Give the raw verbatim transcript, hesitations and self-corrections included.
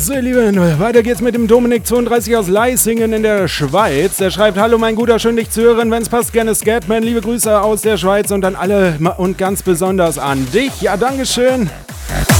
So, ihr Lieben, weiter geht's mit dem Dominik zweiunddreißig aus Leisingen in der Schweiz. Der schreibt: Hallo mein Guter, schön dich zu hören. Wenn's passt, gerne Scatman. Liebe Grüße aus der Schweiz und an alle und ganz besonders an dich. Ja, Dankeschön.